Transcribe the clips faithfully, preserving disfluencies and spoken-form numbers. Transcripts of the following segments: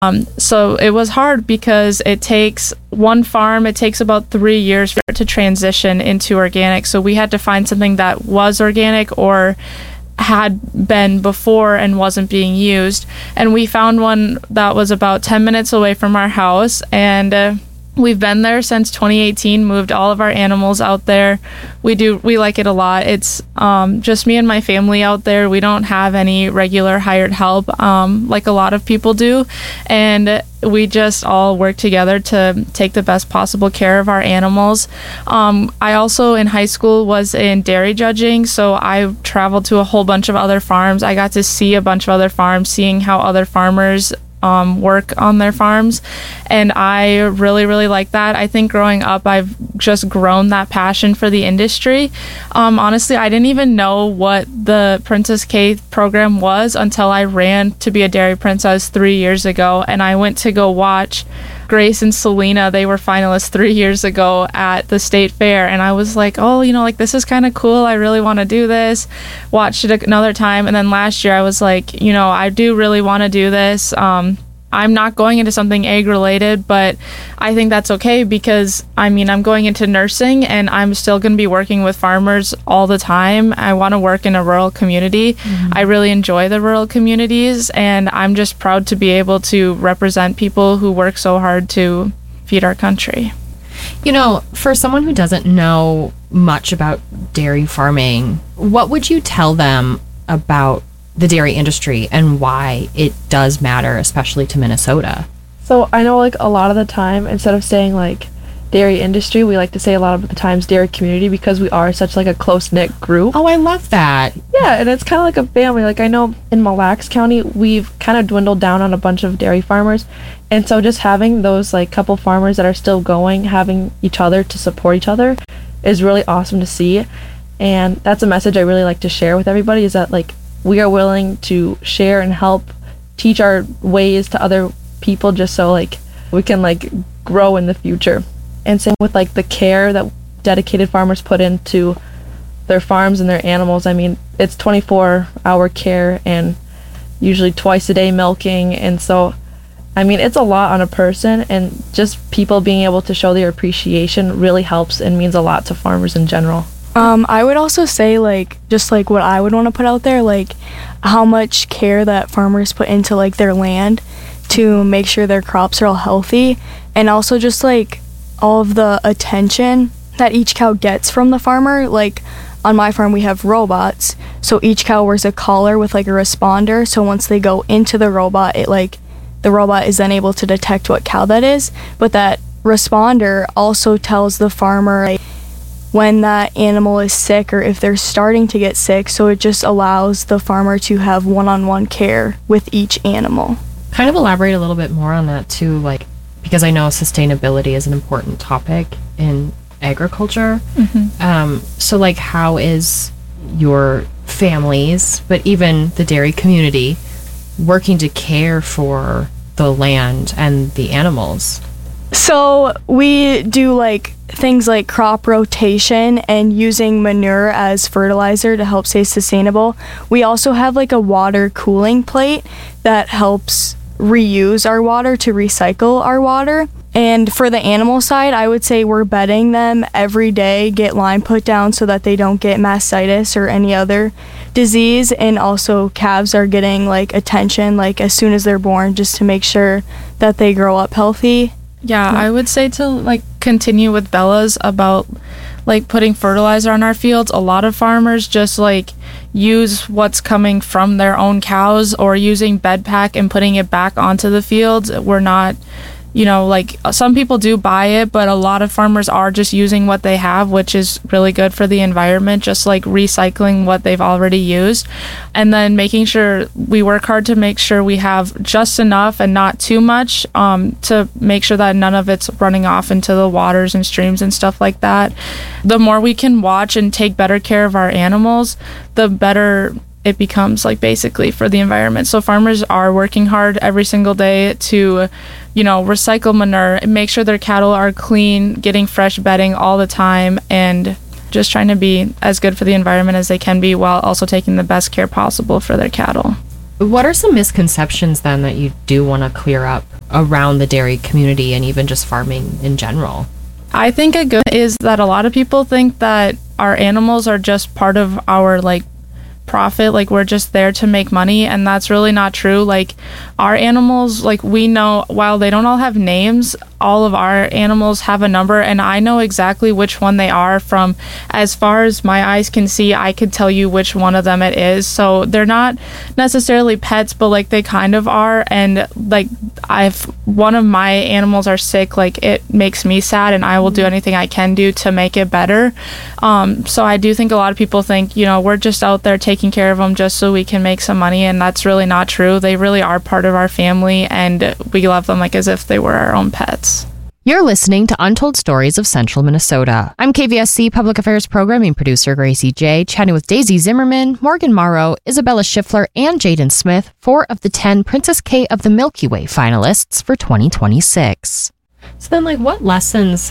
Um, so it was hard because it takes one farm, it takes about three years for it to transition into organic. So we had to find something that was organic or had been before and wasn't being used. And we found one that was about ten minutes away from our house, and uh, we've been there since twenty eighteen, moved all of our animals out there. We do, we like it a lot. It's um, just me and my family out there. We don't have any regular hired help um, like a lot of people do. And we just all work together to take the best possible care of our animals. Um, I also, in high school, was in dairy judging, so I traveled to a whole bunch of other farms. I got to see a bunch of other farms, seeing how other farmers Um, work on their farms, and I really really like that. I think growing up I've just grown that passion for the industry. Um, honestly, I didn't even know what the Princess K program was until I ran to be a dairy princess three years ago, and I went to go watch Grace and Selena. They were finalists three years ago at the state fair, and I was like, oh, you know, like this is kind of cool. I really want to do this. Watched it another time, and then last year I was like, you know, I do really want to do this. Um, I'm not going into something egg related, but I think that's okay because, I mean, I'm going into nursing and I'm still going to be working with farmers all the time. I want to work in a rural community. Mm-hmm. I really enjoy the rural communities, and I'm just proud to be able to represent people who work so hard to feed our country. You know, for someone who doesn't know much about dairy farming, what would you tell them about the dairy industry and why it does matter, especially to Minnesota? So I know, like, a lot of the time, instead of saying like dairy industry, we like to say a lot of the times dairy community, because we are such like a close-knit group. Oh, I love that. Yeah, and it's kind of like a family. Like, I know in Mille Lacs County we've kind of dwindled down on a bunch of dairy farmers, and so just having those like couple farmers that are still going, having each other to support each other, is really awesome to see. And that's a message I really like to share with everybody, is that like we are willing to share and help teach our ways to other people, just so like we can like grow in the future. And same with like the care that dedicated farmers put into their farms and their animals. I mean, it's twenty-four hour care and usually twice a day milking, and so I mean it's a lot on a person, and just people being able to show their appreciation really helps and means a lot to farmers in general. Um, I would also say, like, just like what I would want to put out there, like how much care that farmers put into like their land to make sure their crops are all healthy, and also just like all of the attention that each cow gets from the farmer. Like on my farm we have robots, so each cow wears a collar with like a responder, so once they go into the robot, it like the robot is then able to detect what cow that is, but that responder also tells the farmer like, when that animal is sick or if they're starting to get sick, so it just allows the farmer to have one-on-one care with each animal. Kind of elaborate a little bit more on that too, like, because I know sustainability is an important topic in agriculture. Mm-hmm. Um, so like how is your families, but even the dairy community, working to care for the land and the animals? So we do like things like crop rotation and using manure as fertilizer to help stay sustainable. We also have like a water cooling plate that helps reuse our water to recycle our water. And for the animal side, I would say we're bedding them every day, get lime put down so that they don't get mastitis or any other disease. And also calves are getting like attention like as soon as they're born, just to make sure that they grow up healthy. Yeah, I would say to like continue with Bella's about like putting fertilizer on our fields. A lot of farmers just like use what's coming from their own cows or using bed pack and putting it back onto the fields. We're not, you know, like some people do buy it, but a lot of farmers are just using what they have, which is really good for the environment, just like recycling what they've already used. And then making sure we work hard to make sure we have just enough and not too much, um, to make sure that none of it's running off into the waters and streams and stuff like that. The more we can watch and take better care of our animals, the better it becomes, like, basically for the environment. So farmers are working hard every single day to, you know, recycle manure and make sure their cattle are clean, getting fresh bedding all the time, and just trying to be as good for the environment as they can be while also taking the best care possible for their cattle. What are some misconceptions then that you do want to clear up around the dairy community and even just farming in general? I think a good is that a lot of people think that our animals are just part of our like profit, like we're just there to make money, and that's really not true. Like our animals, like we know, while they don't all have names, all of our animals have a number, and I know exactly which one they are. From as far as my eyes can see, I could tell you which one of them it is. So they're not necessarily pets, but like they kind of are. And like I've one of my animals are sick, like it makes me sad, and I will do anything I can do to make it better. Um, so I do think a lot of people think, you know, we're just out there taking care of them just so we can make some money, and that's really not true. They really are part of our family, and we love them like as if they were our own pets. You're listening to Untold Stories of Central Minnesota. I'm K V S C Public Affairs Programming Producer Gracie J, chatting with Daisy Zimmerman, Morgan Morrow, Isabella Schiffler, and Jaden Smith, four of the ten Princess K of the Milky Way finalists for twenty twenty-six. So then, like, what lessons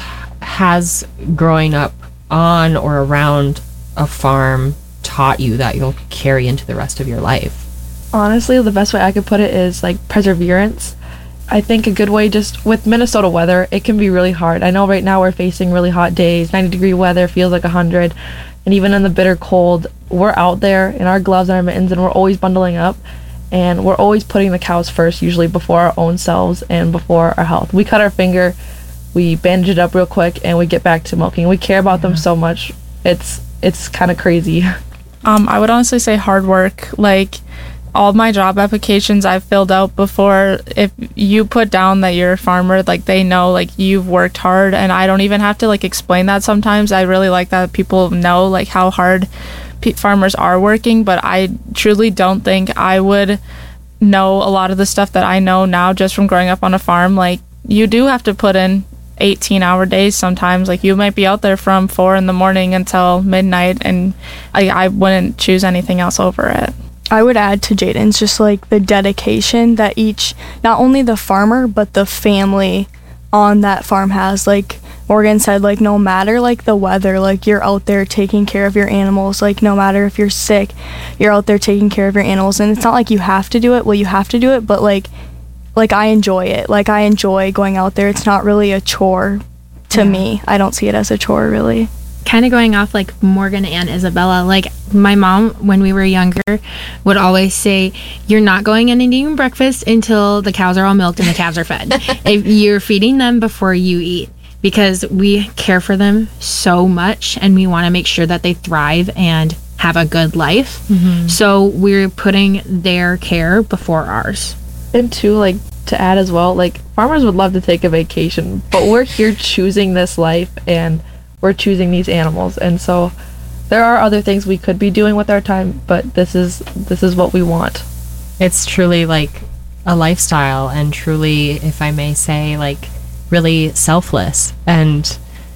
has growing up on or around a farm taught you that you'll carry into the rest of your life? Honestly, the best way I could put it is like perseverance. I think a good way, just with Minnesota weather, it can be really hard. I know right now we're facing really hot days, ninety degree weather, feels like one hundred, and even in the bitter cold, we're out there in our gloves and our mittens, and we're always bundling up, and we're always putting the cows first, usually before our own selves and before our health. We cut our finger, we bandage it up real quick, and we get back to milking. We care about them so much. It's it's kind of crazy. Um, I would honestly say hard work. Like, all my job applications I've filled out before, if you put down that you're a farmer, like they know like you've worked hard, and I don't even have to like explain that sometimes. I really like that people know like how hard pe- farmers are working, but I truly don't think I would know a lot of the stuff that I know now just from growing up on a farm. Like you do have to put in eighteen hour days sometimes. Like you might be out there from four in the morning until midnight, and I, I wouldn't choose anything else over it. I would add to Jaden's just like the dedication that each, not only the farmer, but the family on that farm has. Like Morgan said, like no matter like the weather, like you're out there taking care of your animals. Like no matter if you're sick, you're out there taking care of your animals. And it's not like you have to do it. Well, you have to do it, but like, like I enjoy it. Like I enjoy going out there. It's not really a chore to yeah. me. I don't see it as a chore really. Kind of going off like Morgan and Isabella, like my mom when we were younger would always say, you're not going in and eating breakfast until the cows are all milked and the calves are fed. If you're feeding them before you eat, because we care for them so much and we want to make sure that they thrive and have a good life. Mm-hmm. So we're putting their care before ours. And too, like to add as well, like farmers would love to take a vacation, but we're here choosing this life and we're choosing these animals, and so there are other things we could be doing with our time, but this is this is what we want. It's truly like a lifestyle, and truly, if I may say, like really selfless. And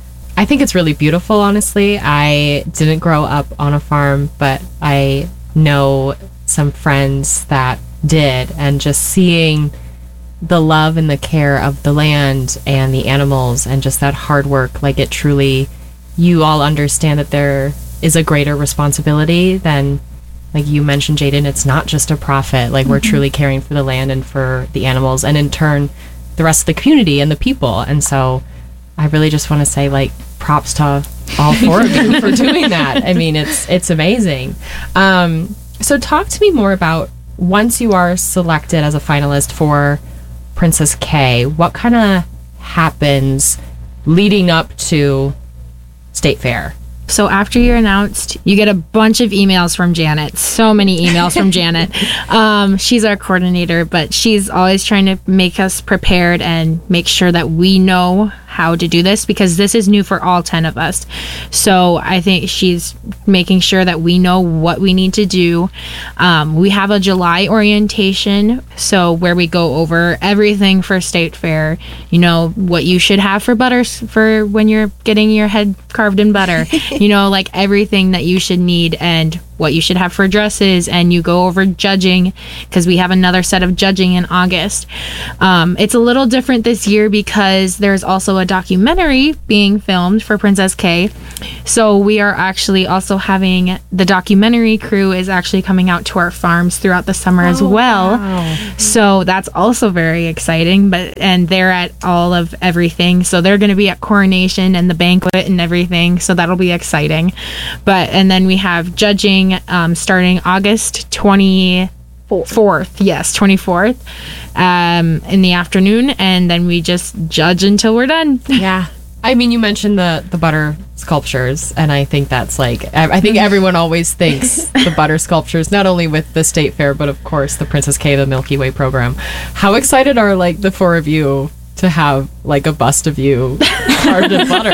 I think it's really beautiful, honestly. I didn't grow up on a farm, but I know some friends that did, and just seeing the love and the care of the land and the animals and just that hard work, like it truly, you all understand that there is a greater responsibility than, like you mentioned, Jaden, it's not just a profit. Like mm-hmm. we're truly caring for the land and for the animals, and in turn the rest of the community and the people. And so I really just want to say, like, props to all four of you for doing that. I mean, it's it's amazing. Um, so talk to me more about, once you are selected as a finalist for Princess K, what kind of happens leading up to State Fair? So after you're announced, you get a bunch of emails from Janet. So many emails from Janet. Um, she's our coordinator, but she's always trying to make us prepared and make sure that we know how to do this, because this is new for all ten of us. So I think she's making sure that we know what we need to do. Um, we have a July orientation, so where we go over everything for State Fair. You know, what you should have for butter for when you're getting your head carved in butter. You know, like everything that you should need, and what you should have for dresses, and you go over judging because we have another set of judging in August. Um, it's a little different this year because there's also a documentary being filmed for Princess K. So we are actually also having the documentary crew is actually coming out to our farms throughout the summer oh, as well. Wow. So that's also very exciting. But and they're at all of everything. So they're going to be at coronation and the banquet and everything. So that'll be exciting. But and then we have judging um, starting August twenty-fourth. Yes, twenty-fourth um, in the afternoon, and then we just judge until we're done. Yeah. I mean, you mentioned the, the butter sculptures, and I think that's like, I, I think everyone always thinks the butter sculptures, not only with the state fair, but of course the Princess K, the Milky Way program. How excited are like the four of you to have like a bust of you carved in butter?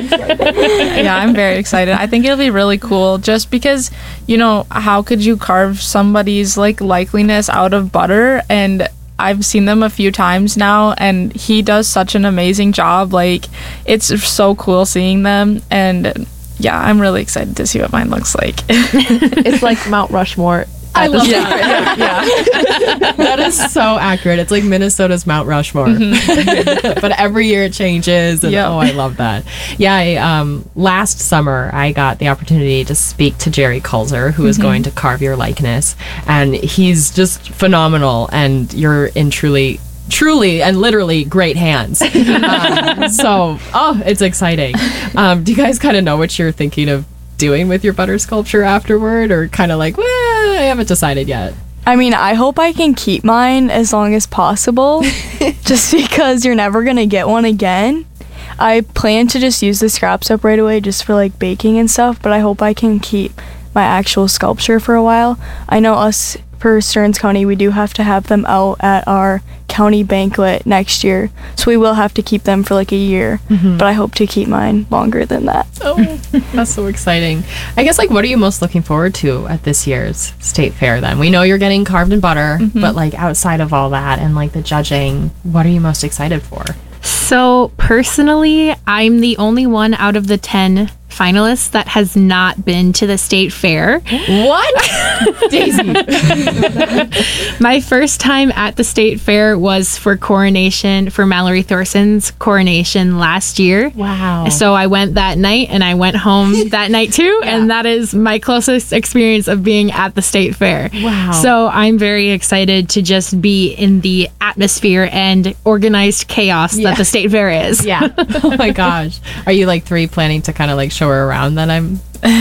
Yeah, I'm very excited. I think it'll be really cool just because, you know, how could you carve somebody's like likeliness out of butter? And I've seen them a few times now, and he does such an amazing job. Like, it's so cool seeing them, and yeah, I'm really excited to see what mine looks like. It's like Mount Rushmore. I love that. Yeah, yeah. That is so accurate. It's like Minnesota's Mount Rushmore. Mm-hmm. But every year it changes. And yep. Oh, I love that. Yeah, I, um, last summer I got the opportunity to speak to Jerry Kulzer, who is mm-hmm. going to carve your likeness. And he's just phenomenal. And you're in truly... truly and literally great hands. Um, so, oh, it's exciting. Um, do you guys kind of know what you're thinking of doing with your butter sculpture afterward, or kind of like, well, I haven't decided yet? I mean, I hope I can keep mine as long as possible, just because you're never going to get one again. I plan to just use the scraps up right away just for like baking and stuff, but I hope I can keep my actual sculpture for a while. I know us for Stearns County, we do have to have them out at our county banquet next year, so we will have to keep them for like a year, mm-hmm. but I hope to keep mine longer than that. Oh, that's so exciting. I guess, like, what are you most looking forward to at this year's state fair then? We know you're getting carved in butter, mm-hmm. but like outside of all that and like the judging, what are you most excited for? So personally, I'm the only one out of the ten finalists that has not been to the state fair. What? Daisy. My first time at the state fair was for coronation, for Mallory Thorson's coronation last year. Wow. So I went that night and I went home that night too. Yeah. And that is my closest experience of being at the state fair. Wow. So I'm very excited to just be in the atmosphere and organized chaos yeah. that the state fair is. Yeah. Oh my gosh. Are you like three planning to kind of like show her around then? I'm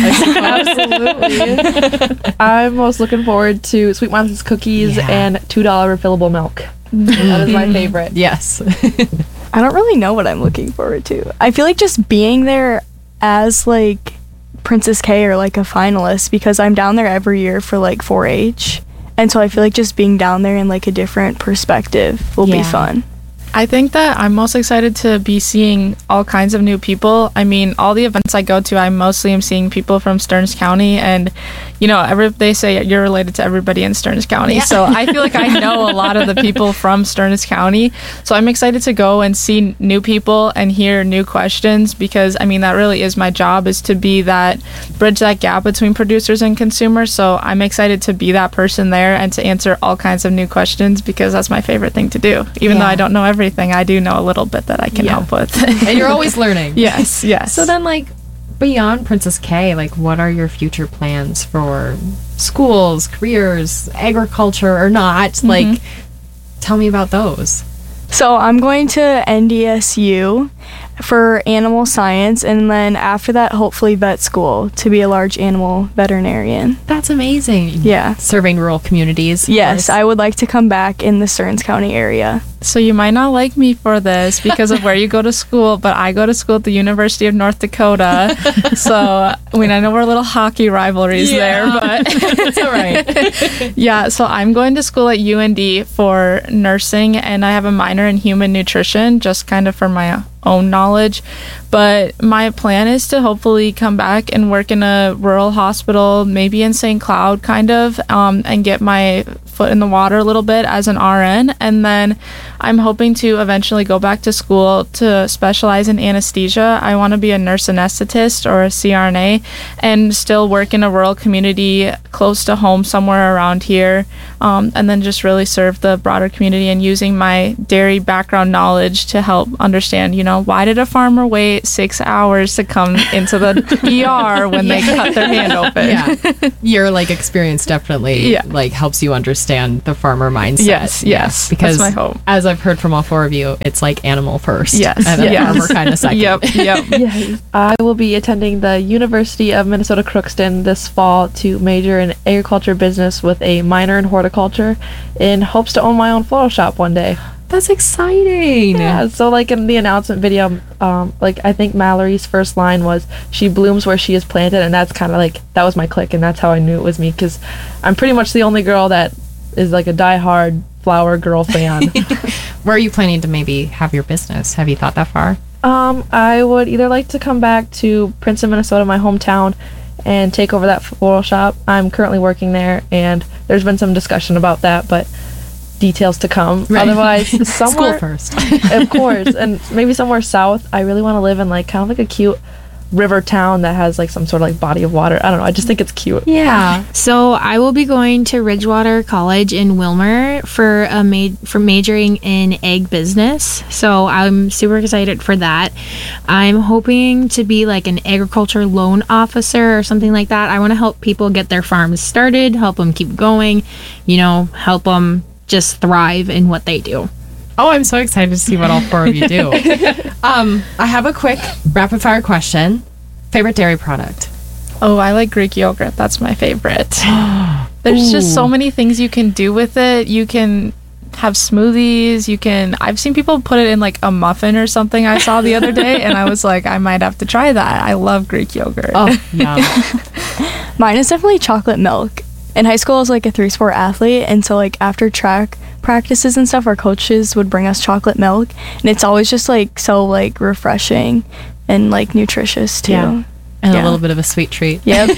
absolutely. I'm most looking forward to Sweet Monster's cookies yeah. and two dollar refillable milk. That is my favorite. Yes. I don't really know what I'm looking forward to. I feel like just being there as like Princess K or like a finalist, because I'm down there every year for like four H, and so I feel like just being down there in like a different perspective will yeah. be fun. I think that I'm most excited to be seeing all kinds of new people. I mean, all the events I go to, I mostly am seeing people from Stearns County, and you know, every, they say you're related to everybody in Stearns County. Yeah. So I feel like I know a lot of the people from Stearns County. So I'm excited to go and see new people and hear new questions, because I mean, that really is my job, is to be that bridge that gap between producers and consumers. So I'm excited to be that person there and to answer all kinds of new questions, because that's my favorite thing to do. Even yeah. though I don't know everything, I do know a little bit that I can yeah. help with. And you're always learning. Yes, yes. So then, like, beyond Princess K, like, what are your future plans for schools, careers, agriculture, or not? Mm-hmm. Like, tell me about those. So I'm going to N D S U for animal science, and then after that, hopefully vet school to be a large animal veterinarian. That's amazing. Yeah. Serving rural communities. Yes, I would like to come back in the Stearns County area. So you might not like me for this because of where you go to school, but I go to school at the University of North Dakota. So, I mean, I know we're little hockey rivalries yeah. there, but it's all right. Yeah, so I'm going to school at U N D for nursing, and I have a minor in human nutrition, just kind of for my own knowledge. But my plan is to hopefully come back and work in a rural hospital, maybe in Saint Cloud, kind of, um, and get my foot in the water a little bit as an R N. And then I'm hoping to eventually go back to school to specialize in anesthesia. I want to be a nurse anesthetist or a C R N A and still work in a rural community close to home somewhere around here. Um, and then just really serve the broader community and using my dairy background knowledge to help understand, you know, why did a farmer wait six hours to come into the E R when they cut their hand open? Yeah. Your like experience definitely Yeah. like helps you understand the farmer mindset. Yes, yes. Because That's my hope. as I've heard from all four of you, it's like animal first. Yes, And then yes. farmer kind of second. Yep, yep. Yes. I will be attending the University of Minnesota Crookston this fall to major in agriculture business with a minor in horticulture in hopes to own my own floral shop one day. That's exciting. Yeah, so like in the announcement video, um, like I think Mallory's first line was, "She blooms where she is planted," and that's kind of like, that was my click, and that's how I knew it was me, because I'm pretty much the only girl that is like a diehard flower girl fan. Where are you planning to maybe have your business? Have you thought that far? Um, I would either like to come back to Princeton, Minnesota, my hometown, and take over that floral shop. I'm currently working there, and there's been some discussion about that, but details to come. Right. Otherwise, somewhere, School first. of course, and maybe somewhere south. I really want to live in like kind of like a cute river town that has like some sort of like body of water. I don't know. I just think it's cute. Yeah. So I will be going to Ridgewater College in Wilmer for a ma- for majoring in egg business. So I'm super excited for that. I'm hoping to be like an agriculture loan officer or something like that. I want to help people get their farms started, help them keep going, you know, help them just thrive in what they do. Oh, I'm so excited to see what all four of you do. um, I have a quick rapid fire question. Favorite dairy product? Oh, I like Greek yogurt. That's my favorite. There's just so many things you can do with it. You can have smoothies. You can, I've seen people put it in like a muffin or something I saw the other day, and I was like, I might have to try that. I love Greek yogurt. Oh, yum. Mine is definitely chocolate milk. In high school, I was like a three-sport athlete, and so like after track practices and stuff, our coaches would bring us chocolate milk, and it's always just like so like refreshing and like nutritious too. Yeah. And Yeah. a little bit of a sweet treat. Yep.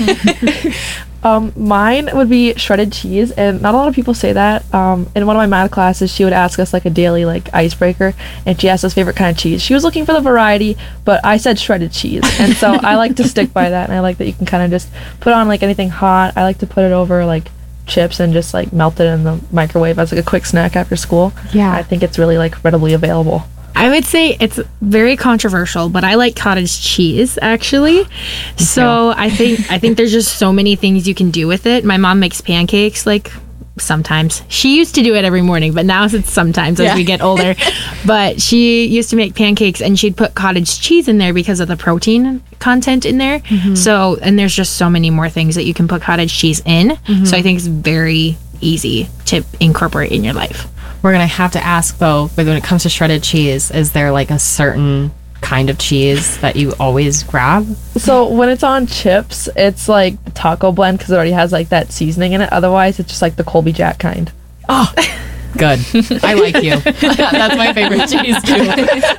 Um, mine would be shredded cheese, and not a lot of people say that. Um, in one of my math classes, she would ask us like a daily like icebreaker, and she asked us favorite kind of cheese. She was looking for the variety, but I said shredded cheese, and so I like to stick by that. And I like that you can kind of just put on like anything hot. I like to put it over like chips and just like melt it in the microwave as like a quick snack after school. Yeah. I think it's really like readily available. I would say it's very controversial, but I like cottage cheese actually. So I think I think there's just so many things you can do with it. My mom makes pancakes like sometimes. She used to do it every morning, but now it's sometimes as Yeah. we get older. But she used to make pancakes and she'd put cottage cheese in there because of the protein content in there. So, and there's just so many more things that you can put cottage cheese in. So I think it's very easy to incorporate in your life. We're going to have to ask, though, but when it comes to shredded cheese, is there like a certain kind of cheese that you always grab? So when it's on chips, it's like the taco blend because it already has like that seasoning in it. Otherwise, it's just like the Colby Jack kind. Oh, good. I like you. That's my favorite cheese, too.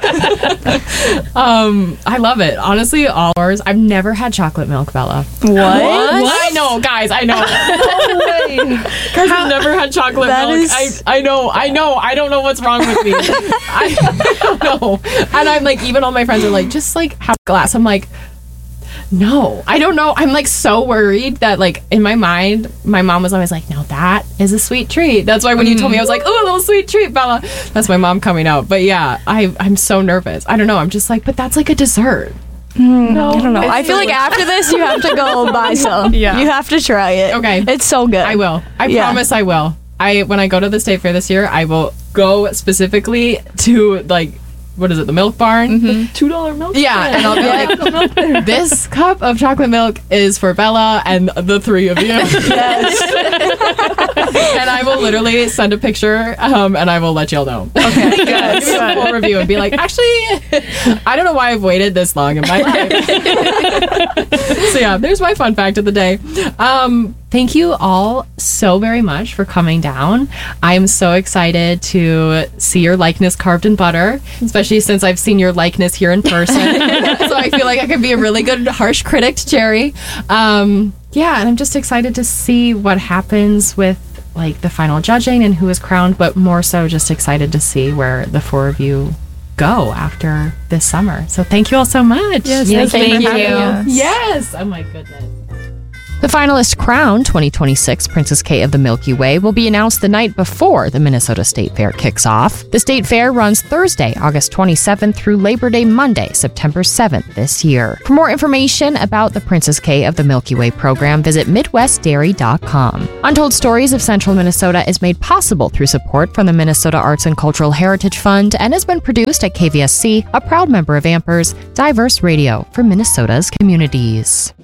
um, I love it. Honestly, all ours. I've never had chocolate milk, Bella. What? I know, guys. I know. Guys, I've never had chocolate That milk. is- I, I know. I know. I don't know what's wrong with me. I don't know. And I'm like, even all my friends are like, just like have a glass. I'm like, no, I don't know. I'm like so worried that like in my mind, my mom was always like, no, that is a sweet treat. That's why when you told me, I was like, oh, a little sweet treat, Bella. That's my mom coming out. But yeah, I, I'm so nervous. I don't know. I'm just like, but that's like a dessert. No, I don't know. it's I feel like really- after this, you have to go buy some. Yeah. You have to try it. Okay. It's so good. I will. I Yeah. promise I will. I when I go to the state fair this year, I will go specifically to like what is it, the Milk Barn? two dollar milk. Yeah, and I'll be like, this cup of chocolate milk is for Bella and the three of you. Yes. And I will literally send a picture, um, and I will let y'all know. Okay, good. Give me a full review and be like, actually, I don't know why I've waited this long in my life. So yeah, there's my fun fact of the day. Um, thank you all so very much for coming down. I am so excited to see your likeness carved in butter, especially since I've seen your likeness here in person. So I feel like I can be a really good harsh critic to Jerry. Um, yeah, and I'm just excited to see what happens with like the final judging and who was crowned, but more so just excited to see where the four of you go after this summer. So thank you all so much. Yes, Yes, thank, thank you. for having you. us. Yes. Oh my goodness. The finalist crown twenty twenty-six Princess K of the Milky Way will be announced the night before the Minnesota State Fair kicks off. The State Fair runs Thursday, August twenty-seventh through Labor Day Monday, September seventh this year. For more information about the Princess K of the Milky Way program, visit midwest dairy dot com. Untold Stories of Central Minnesota is made possible through support from the Minnesota Arts and Cultural Heritage Fund and has been produced at K V S C, a proud member of Amper's Diverse Radio for Minnesota's communities.